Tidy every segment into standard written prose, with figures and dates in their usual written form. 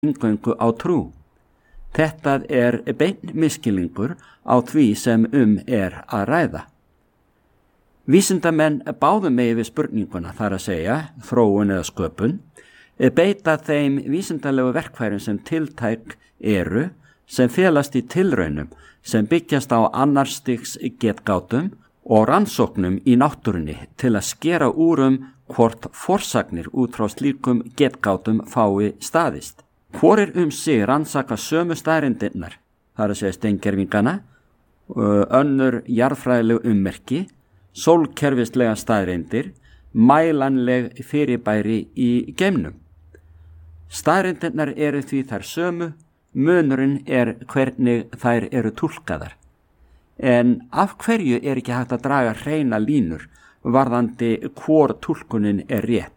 eingöngu á trú. Þetta beinn misskilningur á því sem er að ræða. Vísindamenn báðum megin við spurninguna, þar að segja, þróun eða sköpun, beita þeim vísindalegu verkfærum sem tiltæk eru, sem felast í tilraunum, sem byggjast á annars stigs getgátum og rannsóknum í náttúrunni til að skera úr hvort forsagnir út frá slíkum getgátum fái staðist. Hvorir sig rannsaka sömu staðreyndirnar, þar að segja steingervingana, önnur jarðfræðileg ummerki, sólkerfislega staðreyndir, mælanleg fyrirbæri í geimnum. Staðreyndirnar eru því þær sömu, munurinn hvernig þær eru túlkaðar. En af hverju ekki hægt að draga hreina línur varðandi hvor túlkunin rétt?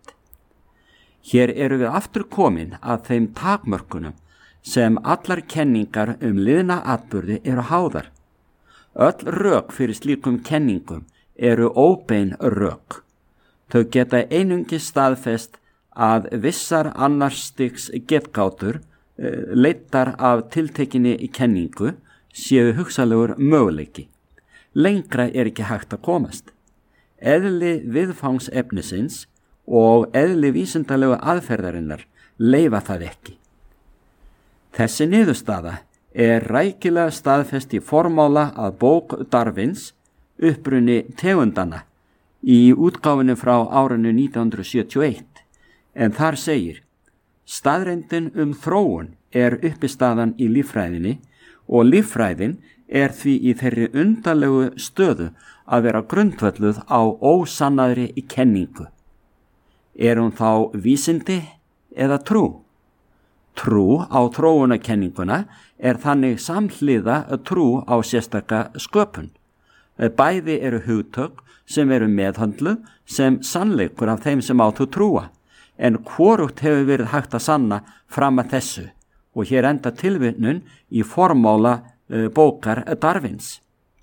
Hér erum við aftur komin að þeim takmörkunum sem allar kenningar liðna atburði eru háðar. Öll rök fyrir slíkum kenningum eru óbein rök. Þau geta einungis staðfest að vissar annars stigs getgátur leiddar af tiltekinni kenningu séu hugsanlegur möguleiki. Lengra ekki hægt að komast. Eðli viðfangsefnisins og eðli vísindalegu aðferðarinnar leyfa það ekki. Þessi niðurstaða rækilega staðfest í formála að bók Darwins Uppruni tegundana í útgáfunni frá árinu 1971, en þar segir: staðreyndin þróun uppistaðan í líffræðinni og líffræðin því í þeirri undarlegu stöðu að vera grundvölluð á ósannaðri kenningu. Hún þá vísindi eða trú? Trú á þróunarkenninguna þannig samhliða trú á sérstaka sköpun. Bæði eru hugtök sem eru meðhöndluð sem sannleikur af þeim sem á þú trúa, en hvorugt hefur verið hægt að sanna fram að þessu, og hér enda tilvitnun í formála bókar Darwins.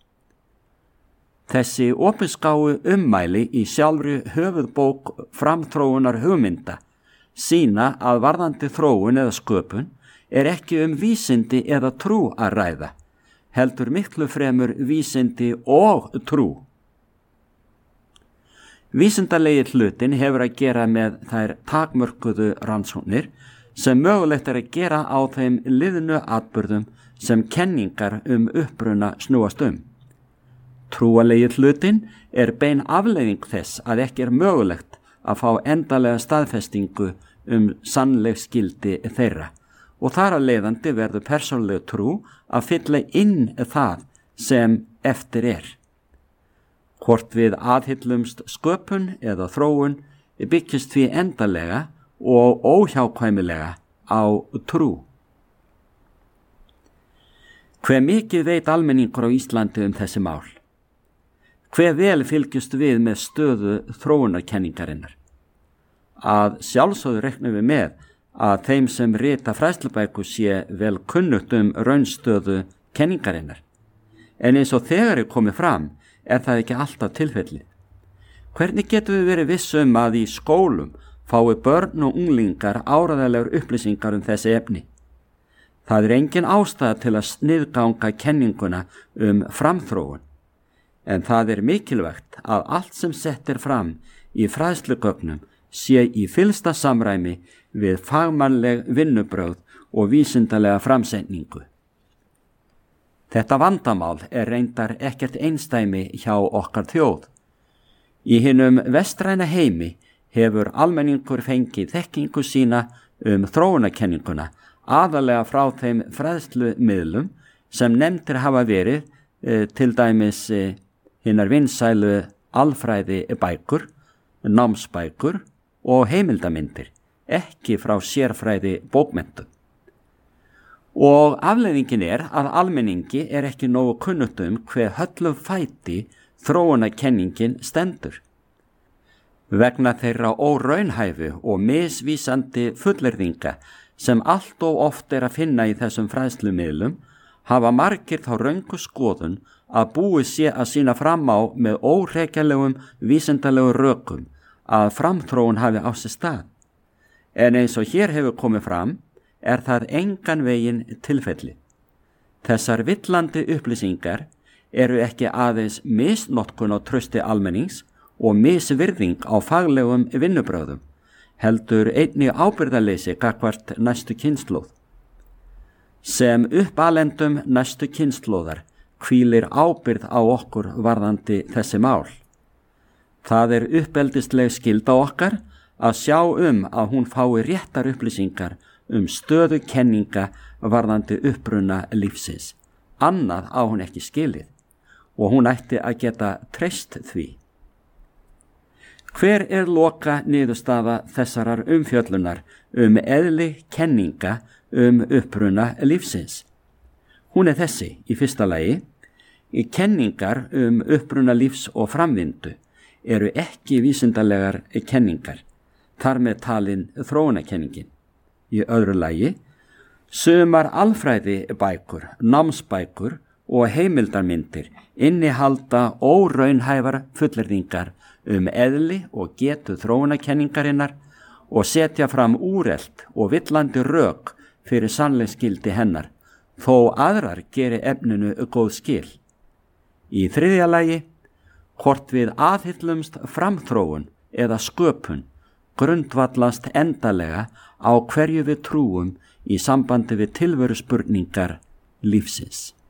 Þessi opinskáu ummæli í sjálfri höfuðbók framþróunar hugmynda sýna að varðandi þróun eða sköpun ekki vísindi eða trú að ræða, heldur miklu fremur vísindi og trú. Vísindalegi hlutin hefur að gera með þær takmörkuðu rannsóknir sem mögulegt að gera á þeim liðnu atburðum sem kenningar uppruna snúast Trúalegi hlutin bein afleiðing þess að ekki mögulegt að fá endalega staðfestingu sannleg skildi þeirra, og þar að leiðandi verður persónuleg trú að fylla inn það sem eftir Hvort við aðhyllumst sköpun eða þróun byggist því endalega og óhjákvæmilega á trú. Hve mikið veit almenningur á Íslandi þessi mál? Hve vel fylgjast við með stöðu þróunarkenningarinnar? Að sjálfsögðu reiknum við með að þeim sem rita fræðslubækur sé vel kunnugt raunstöðu kenningarinnar. En eins og þegar komið fram það ekki alltaf tilfellið. Hvernig getum við verið viss að í skólum fái börn og unglingar áreiðanlegar upplýsingar þessi efni? Það engin ástæða til að sniðganga kenninguna framþróun, en það mikilvægt að allt sem sett fram í fræðslugögnum sé í fyllsta samræmi við fagmannleg vinnubrögð og vísindalega framsetningu. Þetta vandamál reyndar ekkert einstæmi hjá okkar þjóð. Í hinum vestræna heimi hefur almenningur fengið þekkingu sína þróunarkenninguna aðalega frá þeim fræðslumiðlum sem nefndir hafa verið, til dæmis hinar vinsælu alfræði bækur, námsbækur og heimildamindir, ekki frá sérfræði bókmenntum. Og afleiðingin að almenningi ekki nógu kunnugt hve höllum fæti þróunarkenningin stendur. Vegna þeirra óraunhæfu og misvísandi fullyrðinga sem allt og oft að finna í þessum fræðslumiðlum hafa margir þá röngu skoðun að búið sé að sýna fram á með óhrekjanlegum vísindalegum rökum að framþróun hafi á sér stað. En eins og hér hefur komið fram er það engan veginn tilfelli. Þessar villandi upplýsingar eru ekki aðeins misnotkun á trausti almennings og misvirðing á faglegum vinnubrögðum, heldur einnig ábyrgðarleysi gagnvart næstu kynslóð. Sem uppalendum næstu kynslóðar hvílir ábyrgð á okkur varðandi þessi mál. Það er uppeldisleg skylda okkar að sjá að hún fái réttar upplýsingar stöðu kenninga varðandi uppruna lífsins. Annað á hún ekki skilið og hún ætti að geta treyst því. Hver er loka niðurstaða þessarar umfjöllunar eðli kenninga uppruna lífsins? Hún er þessi í fyrsta lagi. Kenningar uppruna lífs og framvindu eru ekki vísindalegar kenningar, þar með talin þróunarkenningin. Í öðru lagi, sumar alfræðibækur, námsbækur og heimildarmyndir innihalda óraunhæfar fullyrðingar eðli og getu þróunarkenningarinnar og setja fram úrelt og villandi rök fyrir sannleiksgildi hennar, þó aðrar geri efninu góð skil. Í þriðja lagi, hvort við aðhyllumst framþróun eða sköpun grundvallast endalega á hverju við trúum í sambandi við tilveruspurningar lífsins.